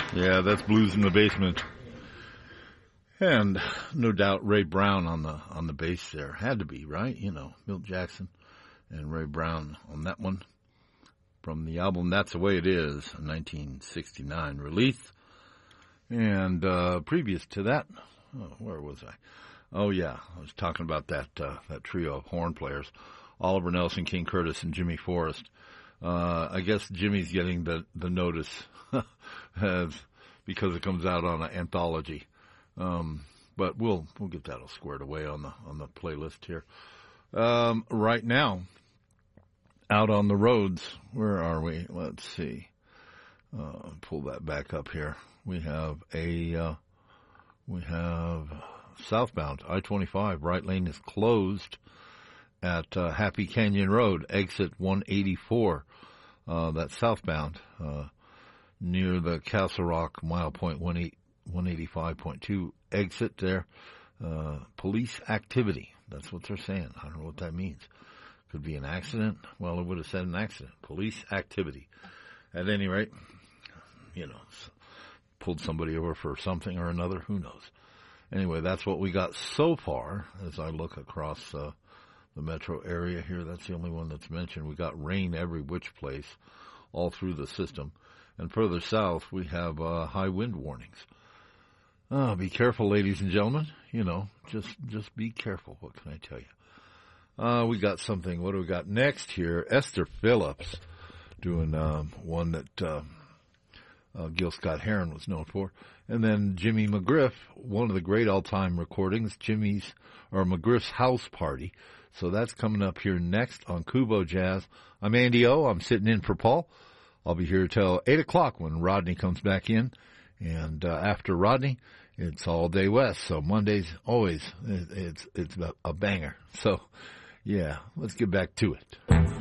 Yeah, that's Blues in the Basement. And no doubt Ray Brown on the bass there. Had to be, right? You know, Milt Jackson and Ray Brown on that one. From the album That's the Way It Is, a 1969 release. And previous to that, where was I? Oh, yeah, I was talking about that trio of horn players, Oliver Nelson, King Curtis, and Jimmy Forrest. I guess Jimmy's getting the notice because it comes out on an anthology. But we'll get that all squared away on the playlist here. Right now, out on the roads, where are we? Let's see. Pull that back up here. We have southbound I-25. Right lane is closed at Happy Canyon Road, exit 184. That's southbound near the Castle Rock mile point 185.2 exit there. Police activity. That's what they're saying. I don't know what that means. Could be an accident. Well, it would have said an accident. Police activity. At any rate, you know, pulled somebody over for something or another. Who knows? Anyway, that's what we got so far as I look across the metro area here. That's the only one that's mentioned. We got rain every which place all through the system. And further south, we have high wind warnings. Be careful, ladies and gentlemen. You know, just be careful. What can I tell you? We got something. What do we got next here? Esther Phillips doing one that Gil Scott-Heron was known for. And then Jimmy McGriff, one of the great all-time recordings, McGriff's House Party. So that's coming up here next on Kubo Jazz. I'm Andy O. I'm sitting in for Paul. I'll be here till 8 o'clock when Rodney comes back in. And after Rodney, it's all day west. So Mondays, always, it's a banger. So, yeah, let's get back to it.